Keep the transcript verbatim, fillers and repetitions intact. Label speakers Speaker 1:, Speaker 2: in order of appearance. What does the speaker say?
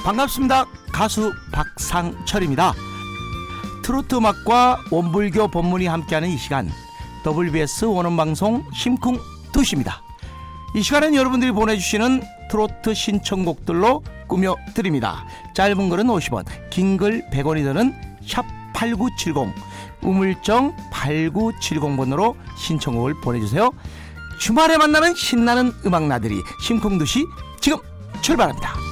Speaker 1: 반갑습니다. 가수 박상철입니다. 트로트 음악과 원불교 법문이 함께하는 이 시간, 더블유비에스 원음방송 심쿵 두 시입니다. 이 시간은 여러분들이 보내주시는 트로트 신청곡들로 꾸며드립니다. 짧은 글은 오십 원, 긴 글 백 원이 드는 샵 팔구칠공, 우물정 팔구칠공 번으로 신청곡을 보내주세요. 주말에 만나는 신나는 음악 나들이 심쿵 두 시 지금 출발합니다.